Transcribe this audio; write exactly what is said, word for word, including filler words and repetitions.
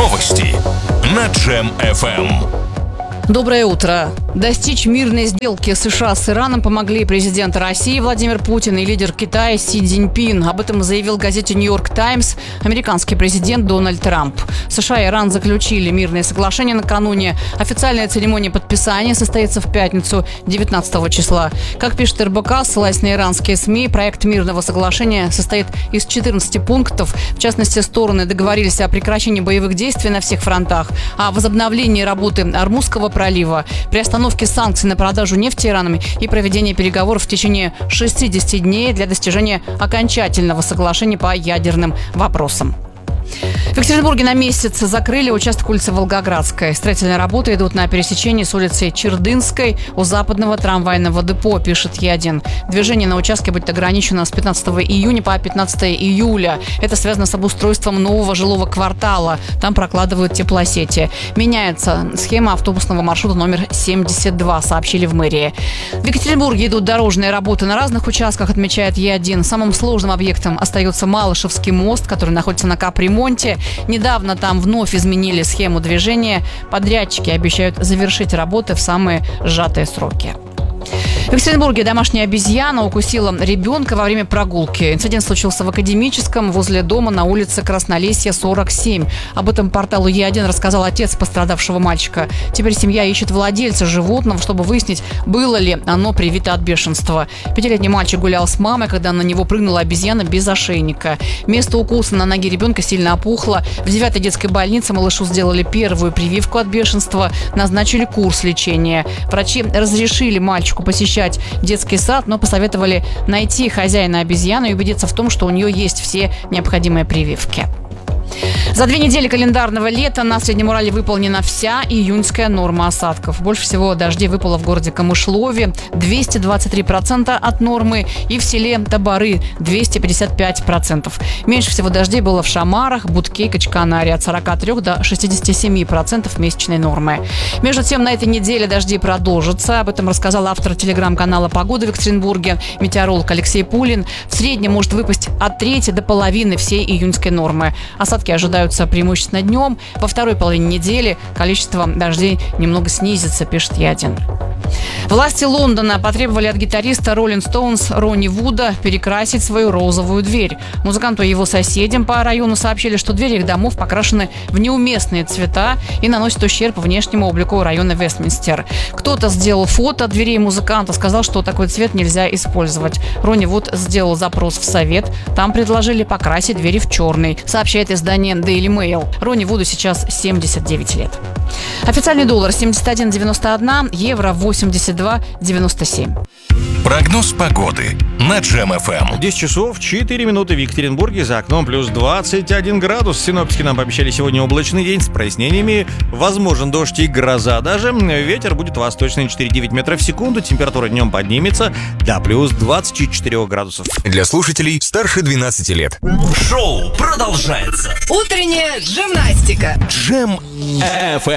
Новости на Джем эф эм. Доброе утро. Достичь мирной сделки США с Ираном помогли президент России Владимир Путин и лидер Китая Си Цзиньпин. Об этом заявил газете «Нью-Йорк Таймс» американский президент Дональд Трамп. США и Иран заключили мирное соглашение накануне. Официальная церемония подписания состоится в пятницу, девятнадцатого числа. Как пишет эр бэ ка, ссылаясь на иранские СМИ, проект мирного соглашения состоит из четырнадцати пунктов. В частности, стороны договорились о прекращении боевых действий на всех фронтах, о возобновлении работы Ормузского пролива, приостановке санкций на продажу нефти Ираном и проведении переговоров в течение шестидесяти дней для достижения окончательного соглашения по ядерным вопросам. В Екатеринбурге на месяц закрыли участок улицы Волгоградской. Строительные работы идут на пересечении с улицей Чердынской у западного трамвайного депо, пишет Е один. Движение на участке будет ограничено с пятнадцатого июня по пятнадцатого июля. Это связано с обустройством нового жилого квартала. Там прокладывают теплосети. Меняется схема автобусного маршрута номер семьдесят два, сообщили в мэрии. В Екатеринбурге идут дорожные работы на разных участках, отмечает Е один. Самым сложным объектом остается Малышевский мост, который находится на капремонте. Недавно там вновь изменили схему движения. Подрядчики обещают завершить работы в самые сжатые сроки. В Екатеринбурге домашняя обезьяна укусила ребенка во время прогулки. Инцидент случился в Академическом, возле дома на улице Краснолесья, сорок семь. Об этом порталу Е один рассказал отец пострадавшего мальчика. Теперь семья ищет владельца животного, чтобы выяснить, было ли оно привито от бешенства. Пятилетний мальчик гулял с мамой, когда на него прыгнула обезьяна без ошейника. Место укуса на ноге ребенка сильно опухло. В девятой детской больнице малышу сделали первую прививку от бешенства, назначили курс лечения. Врачи разрешили мальчику посещать детский сад, но посоветовали найти хозяина обезьяны и убедиться в том, что у нее есть все необходимые прививки. За две недели календарного лета на Среднем Урале выполнена вся июньская норма осадков. Больше всего дождей выпало в городе Камышлове – двести двадцать три процента от нормы, и в селе Табары – двести пятьдесят пять процентов. Меньше всего дождей было в Шамарах, Будке и Качканаре – от сорока трёх до шестидесяти семи процентов месячной нормы. Между тем, на этой неделе дожди продолжатся. Об этом рассказал автор телеграм-канала «Погода» в Екатеринбурге, метеоролог Алексей Пулин. В среднем может выпасть от трети до половины всей июньской нормы. Осадки ожидаются преимущественно днем. Во второй половине недели количество дождей немного снизится, пишет Е один. Власти Лондона потребовали от гитариста Rolling Stones Ронни Вуда перекрасить свою розовую дверь. Музыканту и его соседям по району сообщили, что двери их домов покрашены в неуместные цвета и наносят ущерб внешнему облику района Вестминстер. Кто-то сделал фото дверей музыканта, сказал, что такой цвет нельзя использовать. Ронни Вуд сделал запрос в совет. Там предложили покрасить двери в черный, сообщает издание Daily Mail. Ронни Вуду сейчас семьдесят девять лет. Официальный доллар семьдесят один девяносто один, евро восемьдесят два девяносто семь. Прогноз погоды на Джем эф эм. десять часов четыре минуты в Екатеринбурге, за окном плюс двадцать один градус. Синоптики нам пообещали сегодня облачный день с прояснениями. Возможен дождь и гроза даже. Ветер будет восточный четыре девять метров в секунду. Температура днем поднимется до плюс двадцати четырёх градусов. Для слушателей старше двенадцати лет. Шоу продолжается. Утренняя гимнастика. Джем эф эм.